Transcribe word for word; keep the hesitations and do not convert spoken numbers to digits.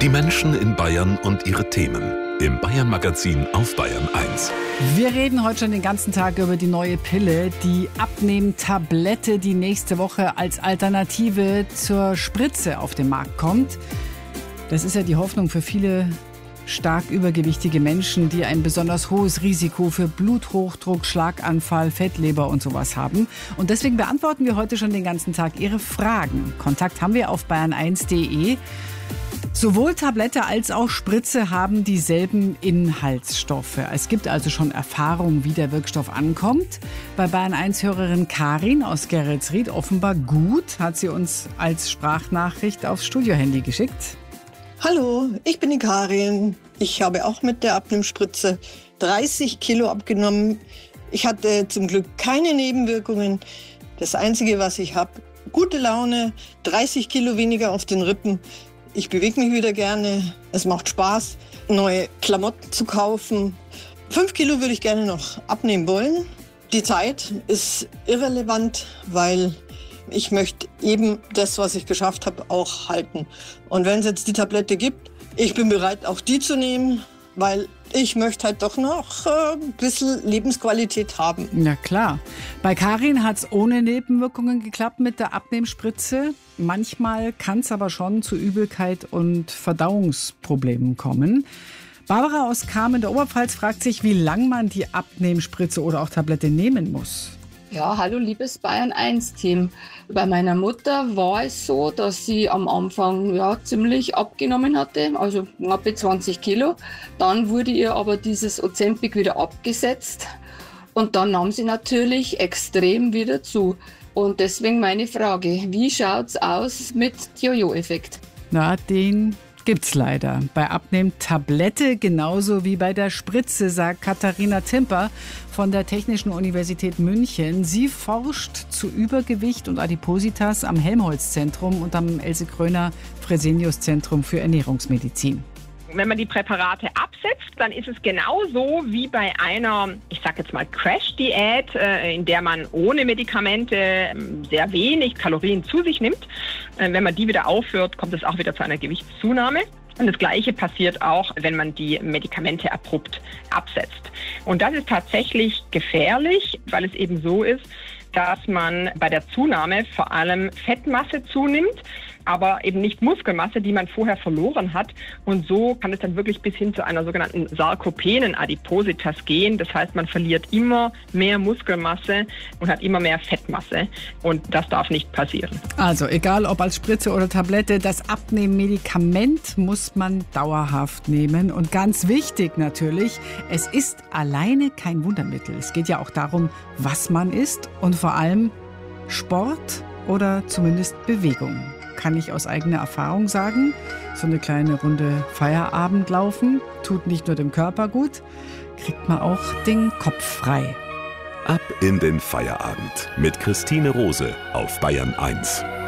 Die Menschen in Bayern und ihre Themen. Im Bayern-Magazin auf Bayern eins. Wir reden heute schon den ganzen Tag über die neue Pille, die Abnehm-Tablette, die nächste Woche als Alternative zur Spritze auf den Markt kommt. Das ist ja die Hoffnung für viele stark übergewichtige Menschen, die ein besonders hohes Risiko für Bluthochdruck, Schlaganfall, Fettleber und sowas haben. Und deswegen beantworten wir heute schon den ganzen Tag Ihre Fragen. Kontakt haben wir auf bayern eins punkt de. Sowohl Tablette als auch Spritze haben dieselben Inhaltsstoffe. Es gibt also schon Erfahrung, wie der Wirkstoff ankommt. Bei Bayern eins Hörerin Karin aus Geretsried offenbar gut, hat sie uns als Sprachnachricht aufs Studiohandy geschickt. Hallo, ich bin die Karin. Ich habe auch mit der Abnehmspritze dreißig Kilo abgenommen. Ich hatte zum Glück keine Nebenwirkungen. Das Einzige, was ich habe, gute Laune, dreißig Kilo weniger auf den Rippen. Ich bewege mich wieder gerne. Es macht Spaß, neue Klamotten zu kaufen. Fünf Kilo würde ich gerne noch abnehmen wollen. Die Zeit ist irrelevant, weil ich möchte eben das, was ich geschafft habe, auch halten. Und wenn es jetzt die Tablette gibt, ich bin bereit, auch die zu nehmen, weil ich möchte halt doch noch äh, ein bisschen Lebensqualität haben. Ja klar. Bei Karin hat es ohne Nebenwirkungen geklappt mit der Abnehmspritze. Manchmal kann es aber schon zu Übelkeit und Verdauungsproblemen kommen. Barbara aus Cham in der Oberpfalz fragt sich, wie lange man die Abnehmspritze oder auch Tablette nehmen muss. Ja, hallo liebes Bayern eins Team. Bei meiner Mutter war es so, dass sie am Anfang ja ziemlich abgenommen hatte, also knappe zwanzig Kilo. Dann wurde ihr aber dieses Ozempic wieder abgesetzt und dann nahm sie natürlich extrem wieder zu. Und deswegen meine Frage, wie schaut's aus mit Jojo-Effekt? Na, den gibt's leider. Bei Abnehm-Tablette genauso wie bei der Spritze, sagt Katharina Timper von der Technischen Universität München. Sie forscht zu Übergewicht und Adipositas am Helmholtz-Zentrum und am Else-Kröner-Fresenius-Zentrum für Ernährungsmedizin. Wenn man die Präparate absetzt, dann ist es genauso wie bei einer, ich sage jetzt mal Crash-Diät, in der man ohne Medikamente sehr wenig Kalorien zu sich nimmt. Wenn man die wieder aufhört, kommt es auch wieder zu einer Gewichtszunahme. Und das Gleiche passiert auch, wenn man die Medikamente abrupt absetzt. Und das ist tatsächlich gefährlich, weil es eben so ist, dass man bei der Zunahme vor allem Fettmasse zunimmt, aber eben nicht Muskelmasse, die man vorher verloren hat. Und so kann es dann wirklich bis hin zu einer sogenannten sarkopenen Adipositas gehen. Das heißt, man verliert immer mehr Muskelmasse und hat immer mehr Fettmasse. Und das darf nicht passieren. Also egal ob als Spritze oder Tablette, das Abnehmmedikament muss man dauerhaft nehmen. Und ganz wichtig natürlich, es ist alleine kein Wundermittel. Es geht ja auch darum, was man isst und vor allem Sport oder zumindest Bewegung. Kann ich aus eigener Erfahrung sagen. So eine kleine Runde Feierabend laufen tut nicht nur dem Körper gut, kriegt man auch den Kopf frei. Ab in den Feierabend mit Christine Rose auf Bayern eins.